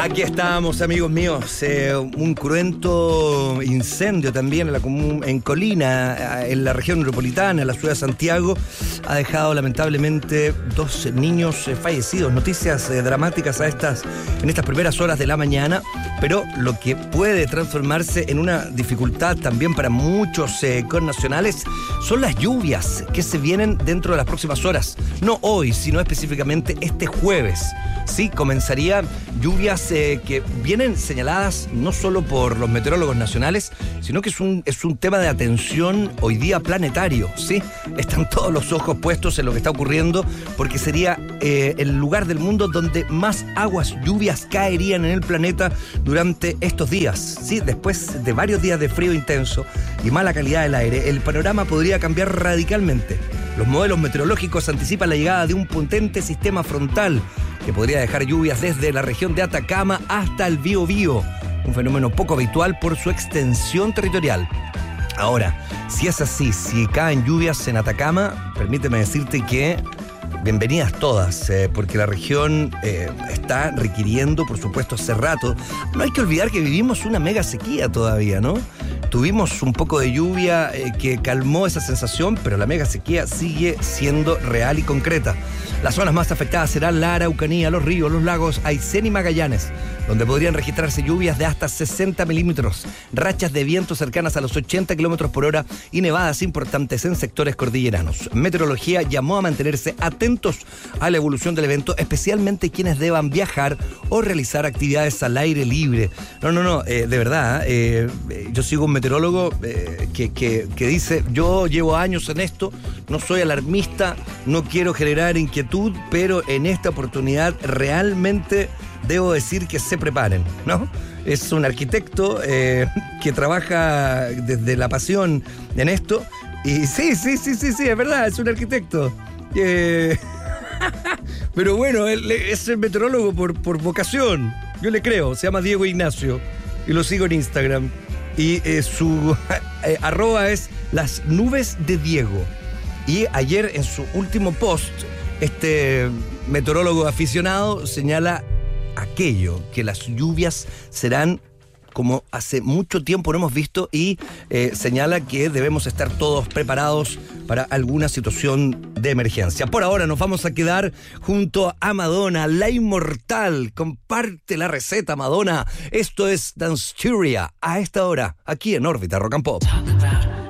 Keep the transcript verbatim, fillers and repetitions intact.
Aquí estamos, amigos míos. Eh, un cruento incendio también en, la comun- en Colina, en la región metropolitana, en la ciudad de Santiago, ha dejado lamentablemente dos niños eh, fallecidos. Noticias eh, dramáticas a estas, en estas primeras horas de la mañana, pero lo que puede transformarse en una dificultad también para muchos eh, connacionales son las lluvias que se vienen dentro de las próximas horas. No hoy, sino específicamente este jueves. Sí, comenzaría lluvias eh, que vienen señaladas no solo por los meteorólogos nacionales, sino que es un, es un tema de atención hoy día planetario, ¿sí? Están todos los ojos puestos en lo que está ocurriendo, porque sería eh, el lugar del mundo donde más aguas lluvias caerían en el planeta durante estos días, ¿sí? Después de varios días de frío intenso y mala calidad del aire, el panorama podría cambiar radicalmente. Los modelos meteorológicos anticipan la llegada de un potente sistema frontal que podría dejar lluvias desde la región de Atacama hasta el Biobío, un fenómeno poco habitual por su extensión territorial. Ahora, si es así, si caen lluvias en Atacama, permíteme decirte que bienvenidas todas, eh, porque la región eh, está requiriendo, por supuesto, hace rato. No hay que olvidar que vivimos una mega sequía todavía, ¿no? Tuvimos un poco de lluvia eh, que calmó esa sensación, pero la mega sequía sigue siendo real y concreta. Las zonas más afectadas serán la Araucanía, los ríos, los lagos, Aysén y Magallanes, donde podrían registrarse lluvias de hasta sesenta milímetros, rachas de viento cercanas a los ochenta kilómetros por hora y nevadas importantes en sectores cordilleranos. Meteorología llamó a mantenerse atentos a la evolución del evento, especialmente quienes deban viajar o realizar actividades al aire libre. No, no, no, eh, de verdad, eh, yo sigo un meteorólogo eh, que, que, que dice, yo llevo años en esto, no soy alarmista, no quiero generar inquietud, pero en esta oportunidad realmente debo decir que se preparen, ¿no? Es un arquitecto eh, que trabaja desde la pasión en esto, y sí, sí, sí, sí, sí, es verdad, es un arquitecto. Eh, pero bueno, él es el meteorólogo por, por vocación, yo le creo, se llama Diego Ignacio, y lo sigo en Instagram, y eh, su eh, arroba es las nubes de Diego. Y ayer en su último post, este meteorólogo aficionado señala aquello, que las lluvias serán como hace mucho tiempo no hemos visto, y eh, señala que debemos estar todos preparados para alguna situación de emergencia. Por ahora nos vamos a quedar junto a Madonna, la inmortal. Comparte la receta, Madonna. Esto es Danceteria a esta hora, aquí en Órbita Rock and Pop.